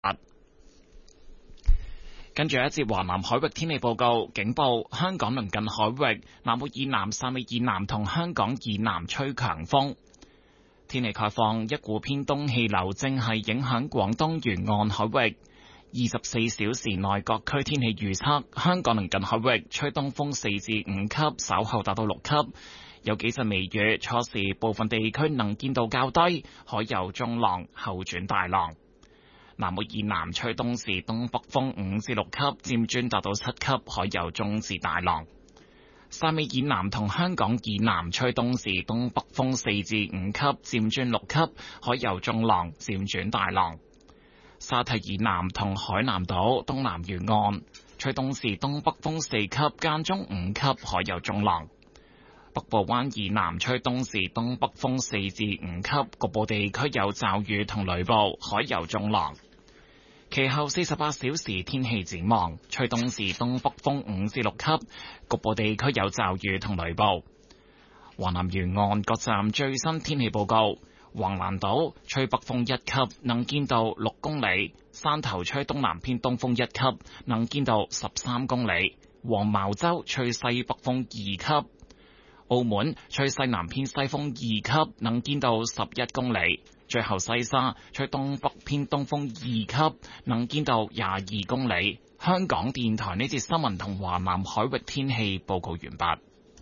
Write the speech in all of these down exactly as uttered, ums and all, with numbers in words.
跟住一節華南海域天氣報告，警報：香港鄰近海域、南澳以南、汕尾以南同香港以南吹強風。天氣概況：一股偏東氣流正係影響廣東沿岸海域。二十四小時內各區天氣預測：香港鄰近海域吹東風四至五級，稍後達到六級，有幾陣微雨。初時部分地區能見度較低，海有中浪，後轉大浪。南澳以南吹東至東北風五至六級，漸轉達到七級，海有中至大浪。汕尾以南同香港以南吹東至東北風四至五級，漸轉六級，海有中浪，漸轉大浪。沙堤以南同海南島東南沿岸吹東至東北風四級，間中五級，海有中浪。北部灣以南吹東至東北風四至五級，局部地區有驟雨同雷暴，海有中浪。其後四十八小時天氣展望，吹東至東北風五至六級，局部地區有驟雨同雷暴。華南沿岸各站最新天氣報告：橫瀾島吹北風一級，能見度六公里；汕頭吹東南偏東風一級，能見度十三公里；黃茅洲吹西北風二級；澳門吹西南偏西風二級，能見度十一公里。最後西沙吹東北偏東風二級，能見度廿二公里。香港電台呢節新聞同華南海域天氣報告完畢。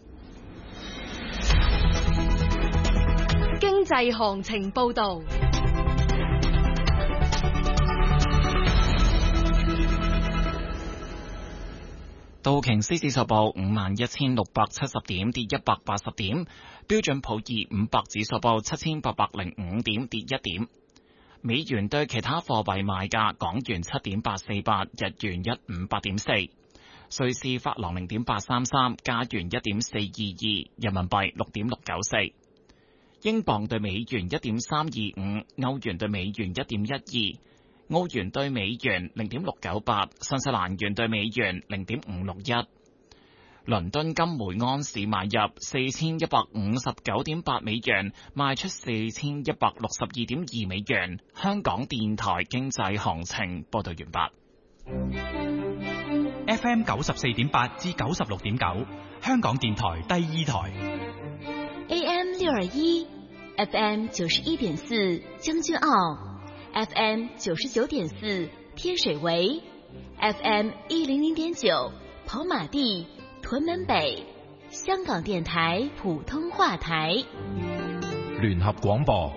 經濟行情報道。 道瓊斯指數報五萬一千六百七十點，跌一百八十點。標準普爾五百指數報七千八百零五點，跌一點。美元對其他貨幣賣價：港元七點八四八，日元一五八點四，瑞士法郎零點八三三，加元一點四二二，人民幣六點六九四，英鎊對美元一點三二五，歐元對美元一點一二，澳元對美元零點六九八，新西蘭元對美元零點五六一。倫敦金每安士買入四千一百五十九點八美元，賣出四千一百六十二點二美元。香港電台經濟行情報道完畢。F M 九十四點八至九十六點九，香港電台第二台。 A M 六二一 ，F M 九十一點四將軍澳 ，F M 九十九點四天水圍 ，F M 一零零點九跑馬地。屯門北，香港電台普通話台， 聯合廣播。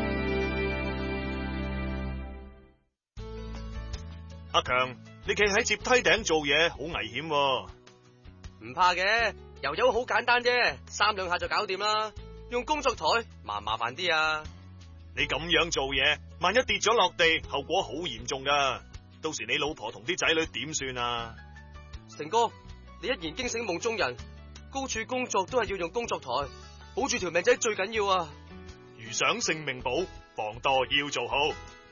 阿強，你企喺接梯頂做嘢，好危險喎。 唔怕嘅，油油好簡單啫，三兩下就搞掂啦。用工作台麻唔麻煩啲啊？ 你咁樣做嘢，萬一跌咗落地，後果好嚴重噶。到時你老婆同啲仔女點算啊？ 成哥。你一言驚醒夢中人，高處工作都係要用工作台，保住條命仔最緊要啊！ 如想性命保，防墮要做好。